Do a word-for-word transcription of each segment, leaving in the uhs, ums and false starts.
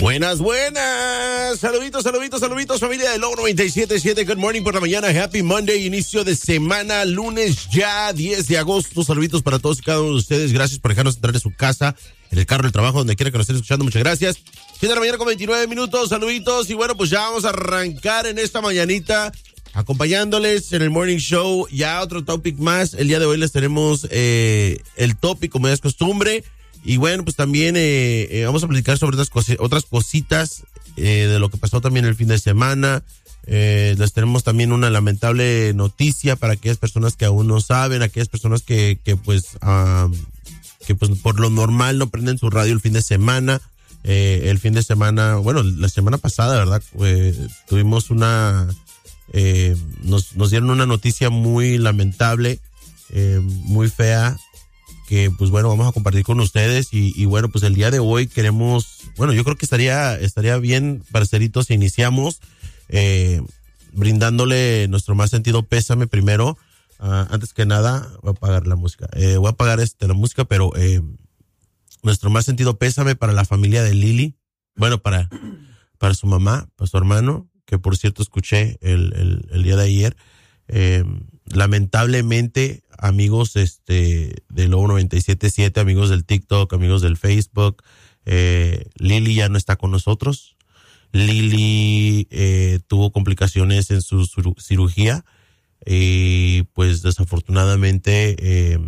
Buenas, buenas. Saluditos, saluditos, saluditos, familia de Lobo noventa y siete punto siete. Good morning por la mañana. Happy Monday, inicio de semana, lunes ya, diez de agosto. Saluditos para todos y cada uno de ustedes. Gracias por dejarnos entrar en su casa, en el carro, en el trabajo, donde quiera que nos estén escuchando. Muchas gracias. siete de la mañana con veintinueve minutos. Saluditos. Y bueno, pues ya vamos a arrancar en esta mañanita, acompañándoles en el Morning Show. Ya otro topic más. El día de hoy les tenemos eh, el topic, como ya es costumbre. Y bueno, pues también eh, eh, vamos a platicar sobre otras, cosi- otras cositas eh, de lo que pasó también el fin de semana. Eh, les tenemos también una lamentable noticia para aquellas personas que aún no saben, aquellas personas que, que pues, uh, que pues por lo normal no prenden su radio el fin de semana. Eh, el fin de semana, bueno, la semana pasada, ¿verdad? Eh, tuvimos una, eh, nos, nos dieron una noticia muy lamentable, eh, muy fea, que pues bueno, vamos a compartir con ustedes y, y bueno, pues el día de hoy queremos, bueno, yo creo que estaría estaría bien, parceritos, si iniciamos eh, brindándole nuestro más sentido pésame primero. Uh, antes que nada, voy a apagar la música, eh, voy a apagar este, la música, pero eh, nuestro más sentido pésame para la familia de Lili, bueno, para, para su mamá, para su hermano, que por cierto escuché el, el, el día de ayer. Eh, lamentablemente, amigos este de Lobo noventa y siete punto siete, amigos del TikTok, amigos del Facebook, eh, Lili ya no está con nosotros. Lili eh, tuvo complicaciones en su cirugía y pues desafortunadamente eh,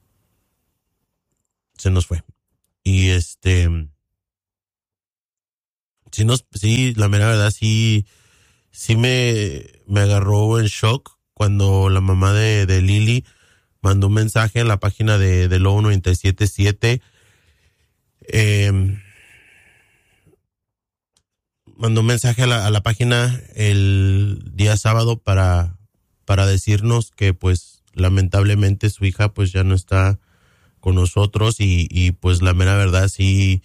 se nos fue. Y este sí nos sí la mera verdad sí sí me me agarró en shock cuando la mamá de, de Lili mandó un mensaje en la página de, de Lobo noventa y siete punto siete. Eh, mandó un mensaje a la, a la página el día sábado para, para decirnos que pues lamentablemente su hija pues ya no está con nosotros y, y pues la mera verdad sí...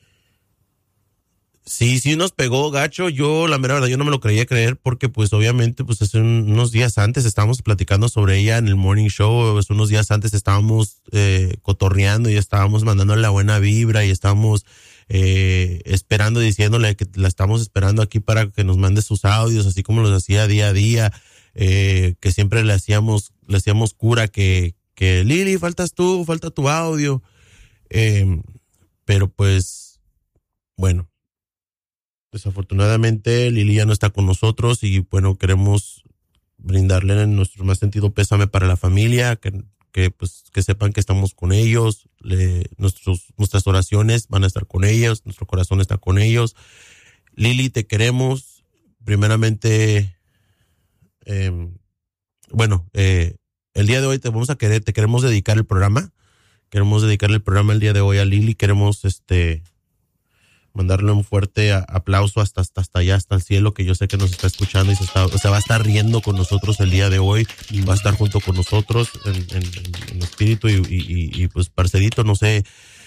Sí, sí nos pegó gacho. Yo, la mera verdad, yo no me lo creía creer porque, pues, obviamente, pues, hace unos días antes estábamos platicando sobre ella en el Morning Show. Pues, unos días antes estábamos eh, cotorreando y estábamos mandándole la buena vibra y estábamos eh, esperando, diciéndole que la estamos esperando aquí para que nos mande sus audios, así como los hacía día a día, eh, que siempre le hacíamos, le hacíamos cura que, que Lili, faltas tú, falta tu audio. Eh, pero, pues, bueno. Desafortunadamente, Lili ya no está con nosotros y, bueno, queremos brindarle nuestro más sentido pésame para la familia, que, que pues, que sepan que estamos con ellos, le, nuestros, nuestras oraciones van a estar con ellos, nuestro corazón está con ellos. Lili, te queremos, primeramente, eh, bueno, eh, el día de hoy te vamos a querer, te queremos dedicar el programa, queremos dedicarle el programa el día de hoy a Lili, queremos, este... mandarle un fuerte aplauso hasta, hasta hasta allá, hasta el cielo, que yo sé que nos está escuchando y se está, o sea, va a estar riendo con nosotros el día de hoy, va a estar junto con nosotros en, en, en espíritu y, y, y pues parcerito, no sé,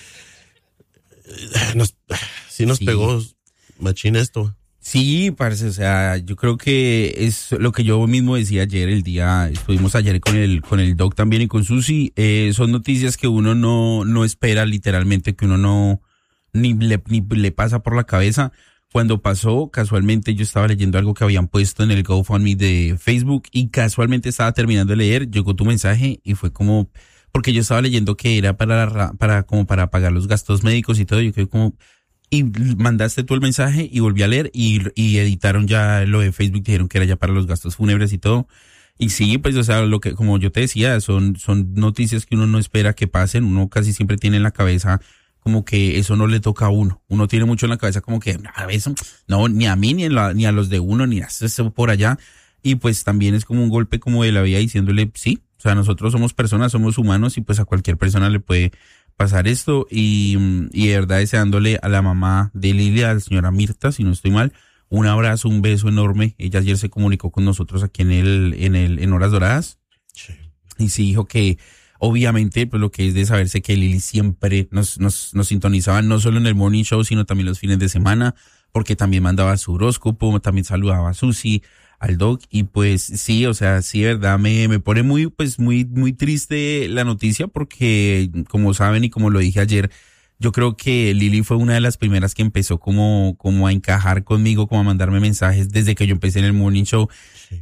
nos, sí nos sí. pegó machín esto. Sí, parce, o sea, yo creo que es lo que yo mismo decía ayer, el día, estuvimos ayer con el, con el Doc también y con Susi, eh, son noticias que uno no, no espera literalmente, que uno no, Ni le, ni le pasa por la cabeza. Cuando pasó, casualmente yo estaba leyendo algo que habían puesto en el GoFundMe de Facebook y casualmente estaba terminando de leer, llegó tu mensaje y fue como, porque yo estaba leyendo que era para, para, como para pagar los gastos médicos y todo, yo quedé como, y mandaste tú el mensaje y volví a leer y, y editaron ya lo de Facebook, dijeron que era ya para los gastos fúnebres y todo. Y sí, pues, o sea, lo que, como yo te decía, son, son noticias que uno no espera que pasen, uno casi siempre tiene en la cabeza como que eso no le toca a uno. Uno tiene mucho en la cabeza como que a veces, no, ni a mí, ni, en la, ni a los de uno, ni a eso por allá. Y pues también es como un golpe como de la vida diciéndole, sí, o sea, nosotros somos personas, somos humanos y pues a cualquier persona le puede pasar esto. Y, y de verdad deseándole a la mamá de Lilia, a la señora Mirta, si no estoy mal, un abrazo, un beso enorme. Ella ayer se comunicó con nosotros aquí en el, en el, en Horas Doradas. Sí. Y sí dijo que, obviamente, pues lo que es de saberse que Lili siempre nos, nos, nos sintonizaba, no solo en el Morning Show, sino también los fines de semana, porque también mandaba su horóscopo, también saludaba a Susi, al Doc, y pues sí, o sea, sí, verdad, me, me pone muy, pues muy, muy triste la noticia, porque como saben y como lo dije ayer, yo creo que Lili fue una de las primeras que empezó como, como a encajar conmigo, como a mandarme mensajes desde que yo empecé en el Morning Show. Sí.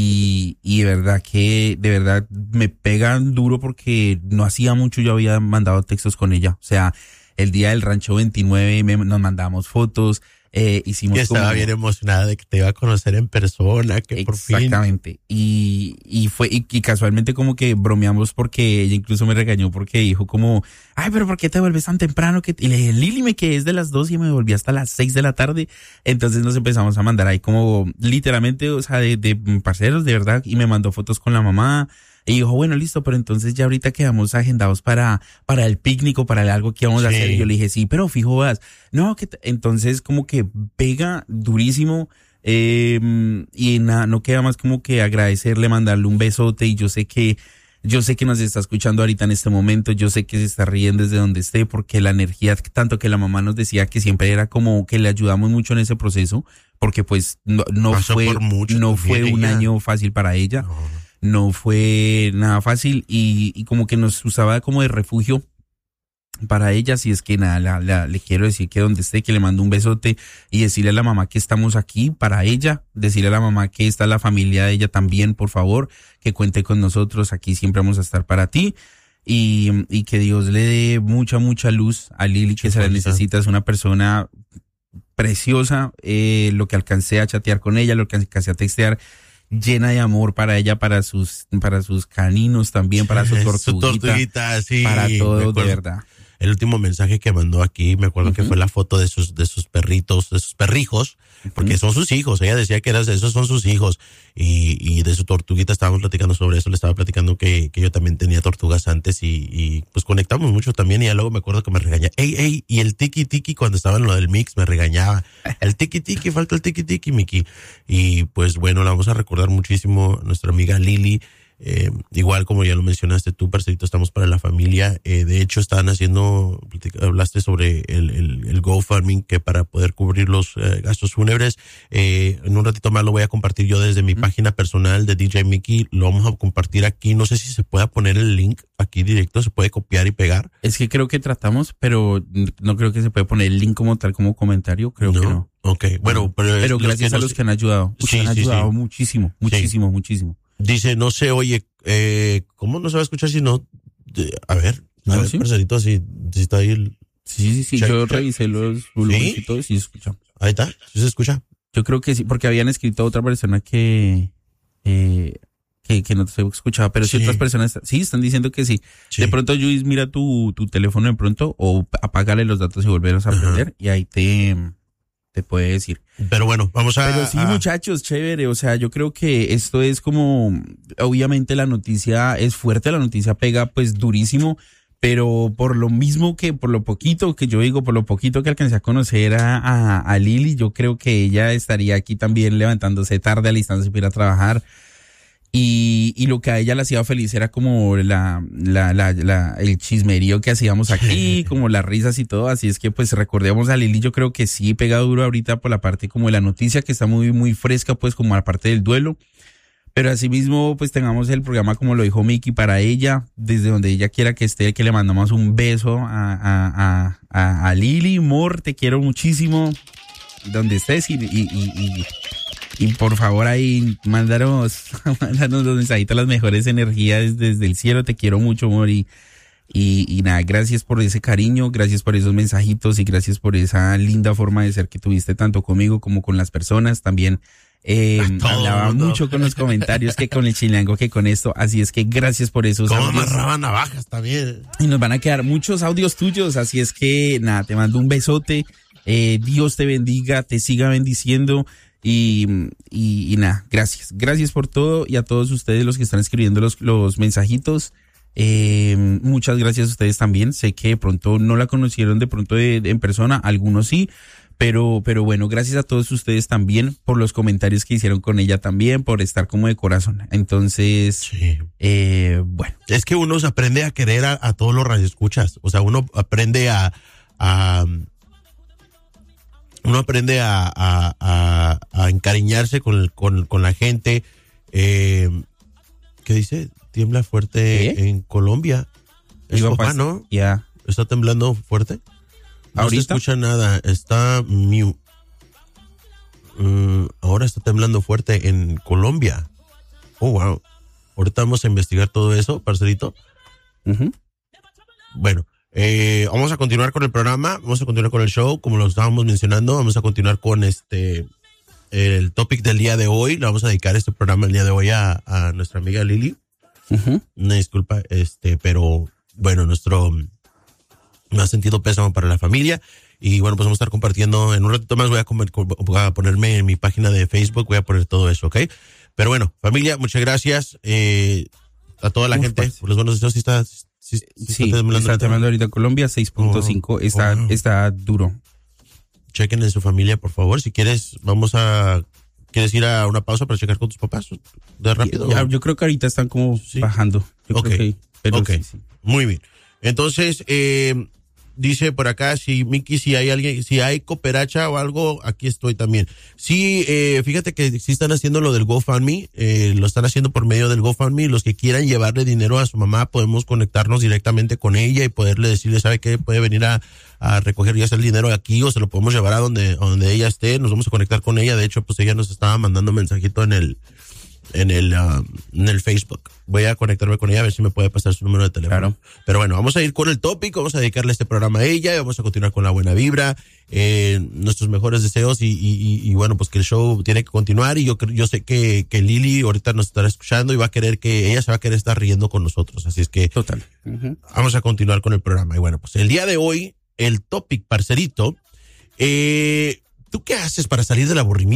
Y, y de verdad que, de verdad me pegan duro porque no hacía mucho yo había mandado textos con ella. O sea, el día del Rancho veintinueve me, nos mandamos fotos. Eh, hicimos que estaba como, bien emocionada de que te iba a conocer en persona, que por fin. Exactamente. Y, y fue, y, y casualmente como que bromeamos porque ella incluso me regañó porque dijo como, ay, pero ¿por qué te vuelves tan temprano? Que y le dije, Lili, me quedé desde las dos y me volví hasta las seis de la tarde. Entonces nos empezamos a mandar ahí como literalmente, o sea, de, de parceros, de verdad, y me mandó fotos con la mamá. Y dijo, bueno, listo, pero entonces ya ahorita quedamos agendados para, para el picnic o para el algo que vamos sí. a hacer. Y yo le dije, sí, pero fijo, vas. No, que t-. Entonces como que pega durísimo. Eh, y nada, no queda más como que agradecerle, mandarle un besote. Y yo sé que, yo sé que nos está escuchando ahorita en este momento. Yo sé que se está riendo desde donde esté, porque la energía, tanto que la mamá nos decía que siempre era como que le ayudamos mucho en ese proceso, porque pues no, no fue, no fue un ella. año fácil para ella. No. No fue nada fácil y, y como que nos usaba como de refugio para ella. Si es que nada, la, la, le quiero decir que donde esté, que le mando un besote y decirle a la mamá que estamos aquí para ella, decirle a la mamá que está la familia de ella también, por favor, que cuente con nosotros, aquí siempre vamos a estar para ti. Y, y que Dios le dé mucha, mucha luz a Lili, que se la necesita, es una persona preciosa. Eh, lo que alcancé a chatear con ella, lo que alcancé a textear, llena de amor para ella, para sus, para sus caninos también, para su tortuguita, su tortuguita sí, para todo, de verdad. El último mensaje que mandó aquí, me acuerdo uh-huh. que fue la foto de sus, de sus perritos, de sus perrijos, porque uh-huh. son sus hijos. Ella decía que eras, esos son sus hijos. Y, y de su tortuguita estábamos platicando sobre eso. Le estaba platicando que, que yo también tenía tortugas antes y, y pues conectamos mucho también. Y ya luego me acuerdo que me regañaba. Ey, ey, y el tiki tiki cuando estaba en lo del mix me regañaba. El tiki tiki, falta el tiki tiki, Miki. Y pues bueno, la vamos a recordar muchísimo, nuestra amiga Lili. Eh, igual como ya lo mencionaste tú, parcerito, estamos para la familia. Eh, de hecho, estaban haciendo, hablaste sobre el, el, el GoFundMe, que para poder cubrir los eh, gastos fúnebres. Eh, en un ratito más lo voy a compartir yo desde mi mm. página personal de D J Mickey. Lo vamos a compartir aquí. No sé si se pueda poner el link aquí directo, se puede copiar y pegar. Es que creo que tratamos, pero no creo que se puede poner el link como tal, como comentario. Creo no. que no. Ok, bueno, pero, pero gracias a los que han ayudado. Sí, han sí, ayudado sí. muchísimo, muchísimo, sí. muchísimo. Dice, no se oye, eh, ¿cómo no se va a escuchar si no? De, a ver, a no, ver, ¿sí? Parcerito, si, si está ahí el... Sí, sí, sí, check, yo check. revisé los volúmenes ¿Sí? y todo y sí se escucha. Ahí está, ¿sí se escucha? Yo creo que sí, porque habían escrito a otra persona que, eh, que, que no se escuchaba, pero sí. si otras personas, sí, están diciendo que sí. sí. De pronto, Luis, mira tu, tu teléfono de pronto o apágale los datos y volverlos a aprender uh-huh. y ahí te... te puede decir. Pero bueno, vamos a... Pero sí, a... muchachos, chévere. O sea, yo creo que esto es como... Obviamente la noticia es fuerte, la noticia pega pues durísimo, pero por lo mismo que, por lo poquito que yo digo, por lo poquito que alcancé a conocer a, a, a Lili, yo creo que ella estaría aquí también levantándose tarde, alistándose para ir a trabajar. Y, y lo que a ella la hacía feliz era como la, la, la, la, el chismerío que hacíamos aquí, como las risas y todo. Así es que pues recordemos a Lili, yo creo que sí pega duro ahorita por la parte como de la noticia, que está muy, muy fresca, pues como la parte del duelo. Pero asimismo, pues tengamos el programa, como lo dijo Mickey, para ella, desde donde ella quiera que esté, que le mandamos un beso a, a, a, a, a Lili. Mor, te quiero muchísimo, donde estés y, y, y, y Y por favor ahí, mándanos, mándanos los mensajitos, las mejores energías desde el cielo. Te quiero mucho, amor. Y, y, y nada, gracias por ese cariño, gracias por esos mensajitos y gracias por esa linda forma de ser que tuviste tanto conmigo como con las personas. También eh, hablaba mundo. mucho con los comentarios que con el chilango que con esto. Así es que gracias por esos ¿Cómo audios. amarraban navajas también? Y nos van a quedar muchos audios tuyos. Así es que nada, te mando un besote. Eh, Dios te bendiga, te siga bendiciendo. Y, y, y nada, gracias. Gracias por todo y a todos ustedes los que están escribiendo los, los mensajitos. Eh, muchas gracias a ustedes también. Sé que de pronto no la conocieron de pronto de, de en persona, algunos sí, pero, pero bueno, gracias a todos ustedes también por los comentarios que hicieron con ella también, por estar como de corazón. Entonces, sí. eh, bueno. Es que uno se aprende a querer a, a todos los radioescuchas. O sea, uno aprende a, a uno aprende a, a, a, a encariñarse con, con, con la gente. Eh, ¿Qué dice? Tiembla fuerte ¿Eh? en Colombia. Es papá, ¿no? Ya. ¿Está temblando fuerte? No ¿Ahorita? se escucha nada, está mute. Uh, ahora está temblando fuerte en Colombia. Oh, wow. Ahorita vamos a investigar todo eso, parcerito. Uh-huh. Bueno, eh, vamos a continuar con el programa, vamos a continuar con el show, como lo estábamos mencionando, vamos a continuar con este, el topic del día de hoy. Le vamos a dedicar este programa el día de hoy a, a nuestra amiga Lili. Uh-huh. Una disculpa, este, pero bueno, nuestro más sentido pésamo para la familia. Y bueno, pues vamos a estar compartiendo. En un ratito más voy a, comer, voy a ponerme en mi página de Facebook, voy a poner todo eso, ¿ok? Pero bueno, familia, muchas gracias eh, a toda la Uf, gente. parce. Por los buenos deseos, sí está, sí, sí, Sí, está temblando. está temblando ahorita Colombia, seis punto cinco, Oh, está, wow. está duro. Chequen en su familia, por favor. Si quieres, vamos a... ¿Quieres ir a una pausa para checar con tus papás? De rápido. Ya, yo creo que ahorita están como Sí. bajando. Yo Ok. creo que, pero Ok. sí, sí. Muy bien. Entonces, eh, dice por acá, si Miki, si hay alguien, si hay cooperacha o algo, aquí estoy también. Sí, eh, fíjate que sí están haciendo lo del GoFundMe, eh, lo están haciendo por medio del GoFundMe. Los que quieran llevarle dinero a su mamá, podemos conectarnos directamente con ella y poderle decirle, ¿sabe qué? Puede venir a, a recoger ya sea el dinero aquí o se lo podemos llevar a donde, a donde ella esté. Nos vamos a conectar con ella. De hecho, pues ella nos estaba mandando un mensajito en el, en el, uh, en el Facebook. Voy a conectarme con ella a ver si me puede pasar su número de teléfono. Claro. Pero bueno, vamos a ir con el tópico, vamos a dedicarle este programa a ella y vamos a continuar con la buena vibra, eh, nuestros mejores deseos y, y, y, y bueno, pues que el show tiene que continuar y yo creo- yo sé que, que Lili ahorita nos estará escuchando y va a querer que, ella se va a querer estar riendo con nosotros. Así es que Total. Uh-huh. vamos a continuar con el programa. Y bueno, pues el día de hoy, el topic, parcerito, eh, ¿tú qué haces para salir del aburrimiento?